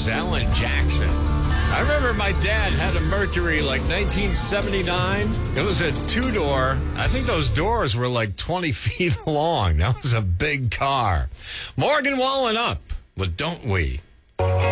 Alan Jackson. I remember my dad had a Mercury like 1979. It was a two-door. I think those doors were like 20 feet long. That was a big car. Morgan Wallen up with Don't We?